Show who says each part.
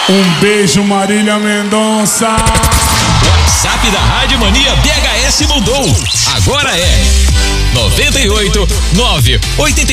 Speaker 1: Um beijo, Marília Mendonça.
Speaker 2: WhatsApp da Rádio Mania BHS mudou. Agora é 98 9